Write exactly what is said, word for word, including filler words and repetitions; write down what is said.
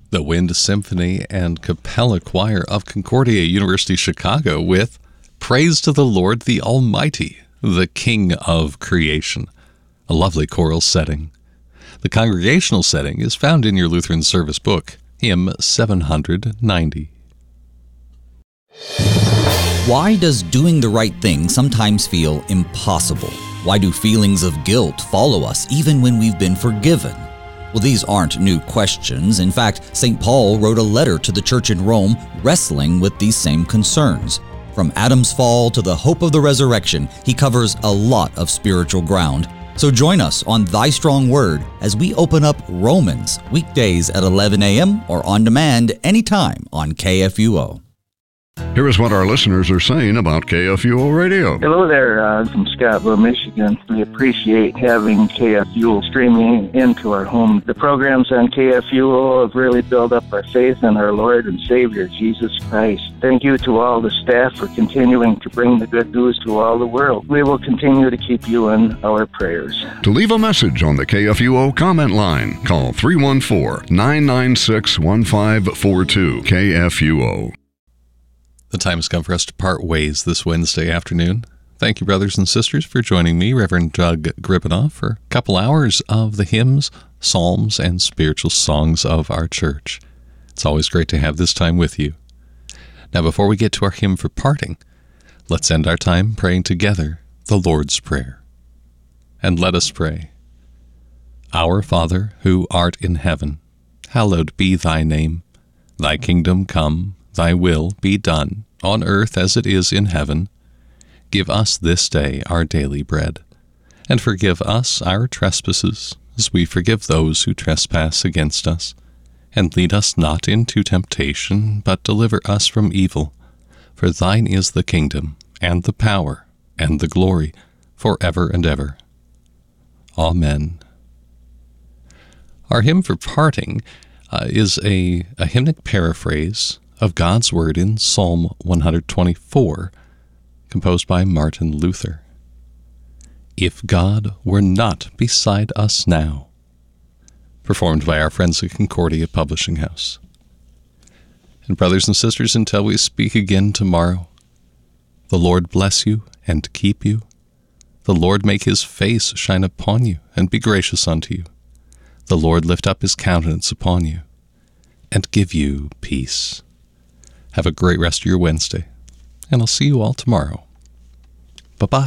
The Wind Symphony and Capella Choir of Concordia University Chicago with Praise to the Lord the Almighty, the King of Creation. A lovely choral setting. The congregational setting is found in your Lutheran service book, hymn seven hundred ninety. Why does doing the right thing sometimes feel impossible? Why do feelings of guilt follow us even when we've been forgiven? Well, these aren't new questions. In fact, Saint Paul wrote a letter to the church in Rome wrestling with these same concerns. From Adam's fall to the hope of the resurrection, he covers a lot of spiritual ground. So join us on Thy Strong Word as we open up Romans, weekdays at eleven a.m. or on demand anytime on K F U O. Here is what our listeners are saying about K F U O Radio. Hello there, uh, from Scottsboro, Michigan. We appreciate having K F U O streaming into our home. The programs on K F U O have really built up our faith in our Lord and Savior, Jesus Christ. Thank you to all the staff for continuing to bring the good news to all the world. We will continue to keep you in our prayers. To leave a message on the K F U O comment line, call three one four, nine nine six, one five four two. K F U O. The time has come for us to part ways this Wednesday afternoon. Thank you, brothers and sisters, for joining me, Reverend Doug Gribanoff, for a couple hours of the hymns, psalms, and spiritual songs of our church. It's always great to have this time with you. Now, before we get to our hymn for parting, let's end our time praying together the Lord's Prayer. And let us pray. Our Father, who art in heaven, hallowed be thy name. Thy kingdom come. Thy will be done, on earth as it is in heaven. Give us this day our daily bread, and forgive us our trespasses, as we forgive those who trespass against us. And lead us not into temptation, but deliver us from evil. For thine is the kingdom, and the power, and the glory, forever and ever. Amen. Our hymn for parting uh, is a, a hymnic paraphrase of God's Word in Psalm one twenty-four, composed by Martin Luther. If God were not beside us now, performed by our friends at Concordia Publishing House. And brothers and sisters, until we speak again tomorrow, the Lord bless you and keep you. The Lord make his face shine upon you and be gracious unto you. The Lord lift up his countenance upon you and give you peace. Have a great rest of your Wednesday, and I'll see you all tomorrow. Bye-bye.